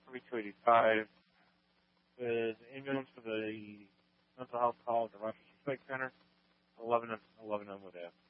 3285 with ambulance for the mental health call at the Rochester Psych Center, 11 on with that.